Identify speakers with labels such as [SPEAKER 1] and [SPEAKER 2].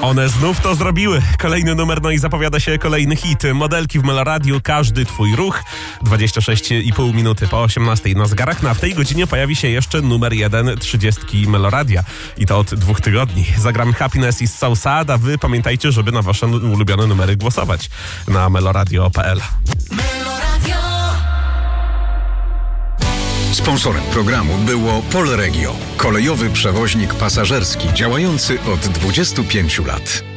[SPEAKER 1] One znów to zrobiły. Kolejny numer, no i zapowiada się kolejny hit. Modelki w Meloradiu, każdy twój ruch. 26,5 minuty po 18 na zegarach. W tej godzinie pojawi się jeszcze numer 1 30 Meloradia. I to od 2 tygodni. Zagramy Happiness i Southside, a wy pamiętajcie, żeby na wasze ulubione numery głosować na meloradio.pl.
[SPEAKER 2] Sponsorem programu było Polregio, kolejowy przewoźnik pasażerski działający od 25 lat.